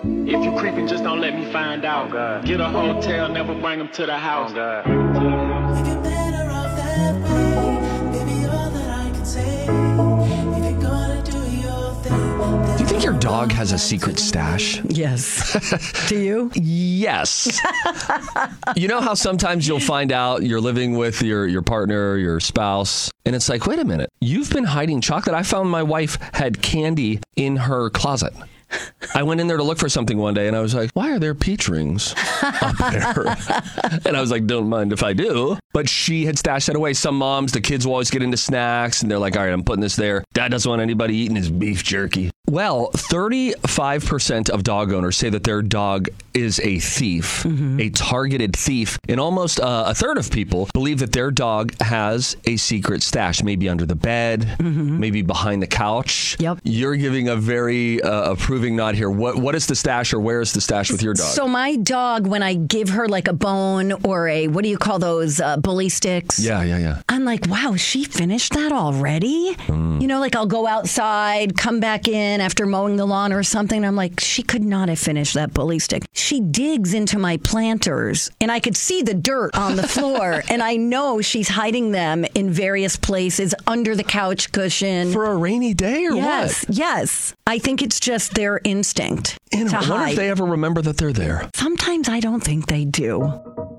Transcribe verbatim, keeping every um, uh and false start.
If you creeping, just don't let me find out. Oh, God. Get a hotel, never bring them to the house. Oh, God. If you're better off that way, baby, all that I can say. If you're gonna do your thing. Do you think your dog has a secret stash? Yes. Do you? Yes. You know how sometimes you'll find out you're living with your, your partner, your spouse, and it's like, wait a minute, you've been hiding chocolate. I found my wife had candy in her closet. I went in there to look for something one day, and I was like, why are there peach rings up there? And I was like, don't mind if I do. But she had stashed that away. Some moms, the kids will always get into snacks, and they're like, all right, I'm putting this there. Dad doesn't want anybody eating his beef jerky. Well, thirty-five percent of dog owners say that their dog is a thief, mm-hmm. a targeted thief. And almost uh, a third of people believe that their dog has a secret stash, maybe under the bed, mm-hmm. maybe behind the couch. Yep. You're giving a very uh, approving nod here. What What is the stash, or where is the stash with your dog? So my dog, when I give her like a bone or a, what do you call those, uh, bully sticks? Yeah, yeah, yeah. I'm like, wow, she finished that already? Mm. You know, like I'll go outside, come back in after mowing the lawn or something. I'm like, she could not have finished that bully stick. She digs into my planters, and I could see the dirt on the floor, and I know she's hiding them in various places under the couch cushion. For a rainy day or yes, what? Yes, yes. I think it's just their instinct And to I wonder hide. if they ever remember that they're there. Sometimes I don't think they do.